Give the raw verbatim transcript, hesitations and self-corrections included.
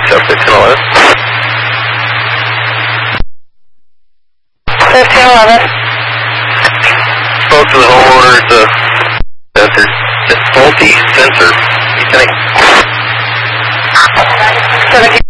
up fifteen eleven. fifteen eleven. Spoke to the homeowner, it's a, that there's a faulty sensor. You think? seventeen.